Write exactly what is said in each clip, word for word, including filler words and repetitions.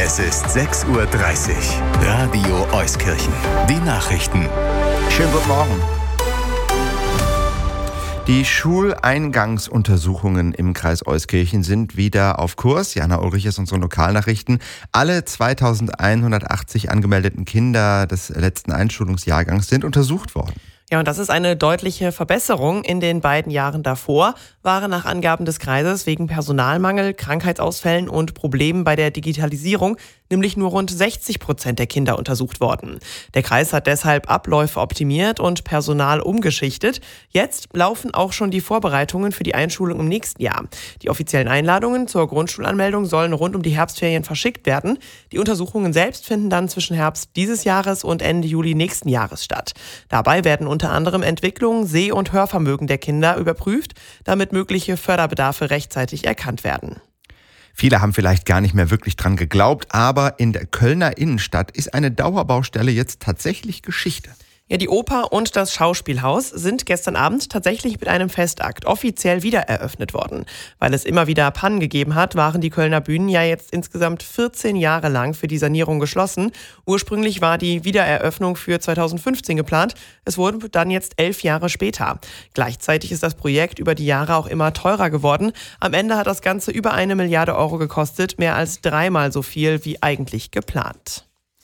Es ist sechs Uhr dreißig. Radio Euskirchen. Die Nachrichten. Schönen guten Morgen. Die Schuleingangsuntersuchungen im Kreis Euskirchen sind wieder auf Kurs. Jana Ulrich ist unsere Lokalnachrichten. Alle zweitausendeinhundertachtzig angemeldeten Kinder des letzten Einschulungsjahrgangs sind untersucht worden. Ja, und das ist eine deutliche Verbesserung. In den beiden Jahren davor waren nach Angaben des Kreises wegen Personalmangel, Krankheitsausfällen und Problemen bei der Digitalisierung nämlich nur rund sechzig Prozent der Kinder untersucht worden. Der Kreis hat deshalb Abläufe optimiert und Personal umgeschichtet. Jetzt laufen auch schon die Vorbereitungen für die Einschulung im nächsten Jahr. Die offiziellen Einladungen zur Grundschulanmeldung sollen rund um die Herbstferien verschickt werden. Die Untersuchungen selbst finden dann zwischen Herbst dieses Jahres und Ende Juli nächsten Jahres statt. Dabei werden unter anderem Entwicklung, Seh- und Hörvermögen der Kinder überprüft, damit mögliche Förderbedarfe rechtzeitig erkannt werden. Viele haben vielleicht gar nicht mehr wirklich dran geglaubt, aber in der Kölner Innenstadt ist eine Dauerbaustelle jetzt tatsächlich Geschichte. Ja, die Oper und das Schauspielhaus sind gestern Abend tatsächlich mit einem Festakt offiziell wiedereröffnet worden. Weil es immer wieder Pannen gegeben hat, waren die Kölner Bühnen ja jetzt insgesamt vierzehn Jahre lang für die Sanierung geschlossen. Ursprünglich war die Wiedereröffnung für zweitausendfünfzehn geplant. Es wurde dann jetzt elf Jahre später. Gleichzeitig ist das Projekt über die Jahre auch immer teurer geworden. Am Ende hat das Ganze über eine Milliarde Euro gekostet, mehr als dreimal so viel wie eigentlich geplant.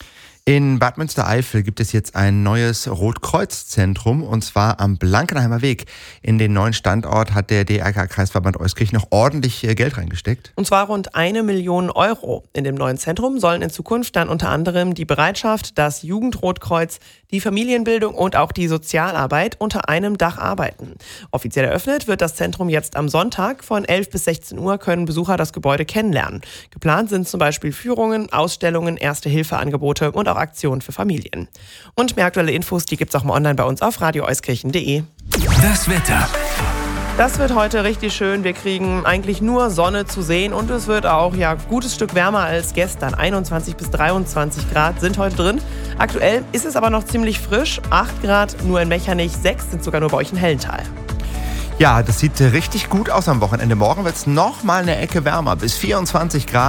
In Bad Münstereifel gibt es jetzt ein neues Rotkreuz-Zentrum, und zwar am Blankenheimer Weg. In den neuen Standort hat der D R K-Kreisverband Euskirchen noch ordentlich Geld reingesteckt. Und zwar rund eine Million Euro. In dem neuen Zentrum sollen in Zukunft dann unter anderem die Bereitschaft, das Jugendrotkreuz, die Familienbildung und auch die Sozialarbeit unter einem Dach arbeiten. Offiziell eröffnet wird das Zentrum jetzt am Sonntag. Von elf bis sechzehn Uhr können Besucher das Gebäude kennenlernen. Geplant sind zum Beispiel Führungen, Ausstellungen, Erste-Hilfe-Angebote und auch Aktionen für Familien. Und mehr aktuelle Infos, die gibt's auch mal online bei uns auf radio euskirchen punkt de. Das Wetter. Das wird heute richtig schön. Wir kriegen eigentlich nur Sonne zu sehen und es wird auch ja ein gutes Stück wärmer als gestern. einundzwanzig bis dreiundzwanzig Grad sind heute drin. Aktuell ist es aber noch ziemlich frisch. acht Grad nur in Mechernich, sechs sind sogar nur bei euch in Hellental. Ja, das sieht richtig gut aus am Wochenende. Morgen wird es noch mal eine Ecke wärmer, bis vierundzwanzig Grad.